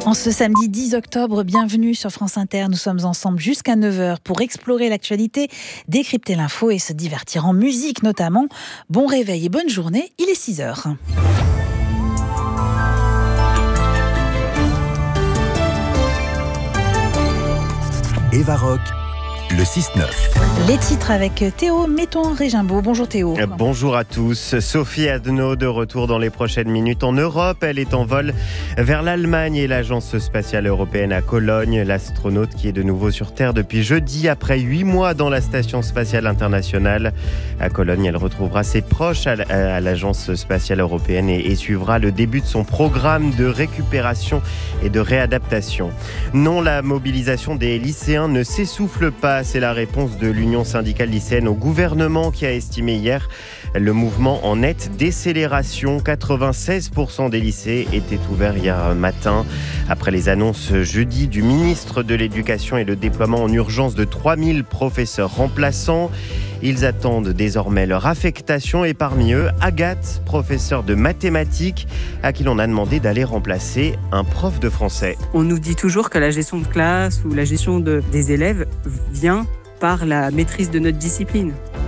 En ce samedi 10 octobre, bienvenue sur France Inter. Nous sommes ensemble jusqu'à 9h pour explorer l'actualité, décrypter l'info et se divertir en musique notamment. Bon réveil et bonne journée, il est 6h. Eva Rock, le 6-9. Les titres avec Théo Metton-Régimbaud. Bonjour Théo. Bonjour à tous. Sophie Adno de retour dans les prochaines minutes en Europe. Elle est en vol vers l'Allemagne et l'Agence spatiale européenne à Cologne. L'astronaute qui est de nouveau sur Terre depuis jeudi après 8 mois dans la station spatiale internationale. À Cologne, elle retrouvera ses proches à l'Agence spatiale européenne et suivra le début de son programme de récupération et de réadaptation. Non, la mobilisation des lycéens ne s'essouffle pas. C'est la réponse de l'Union syndicale lycéenne au gouvernement qui a estimé hier le mouvement en nette décélération. 96% des lycées étaient ouverts hier matin. Après les annonces jeudi du ministre de l'Éducation et le déploiement en urgence de 3000 professeurs remplaçants, ils attendent désormais leur affectation et parmi eux, Agathe, professeure de mathématiques, à qui l'on a demandé d'aller remplacer un prof de français. On nous dit toujours que la gestion de classe ou la gestion des élèves vient par la maîtrise de notre discipline.